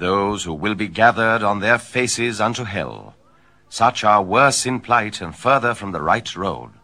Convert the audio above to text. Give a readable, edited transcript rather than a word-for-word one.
those who will be gathered on their faces unto hell. Such are worse in plight and further from the right road.